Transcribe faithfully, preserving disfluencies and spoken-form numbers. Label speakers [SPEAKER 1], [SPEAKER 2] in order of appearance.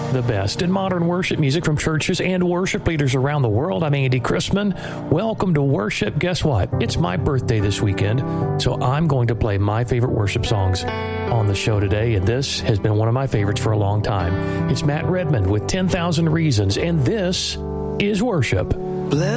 [SPEAKER 1] the best in modern worship music from churches and worship leaders around the world. I'm Andy Chrisman. Welcome to worship. Guess what? It's my birthday this weekend, so I'm going to play my favorite worship songs on the show today, and this has been one of my favorites for a long time. It's Matt Redman with ten thousand Reasons, and this is worship.
[SPEAKER 2] Bless